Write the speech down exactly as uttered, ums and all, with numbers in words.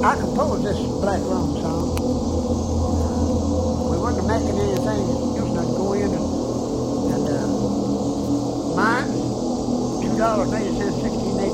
I composed this Black Rum song. We wasn't making anything. Just like go in and, and uh, mine, two dollars and eighty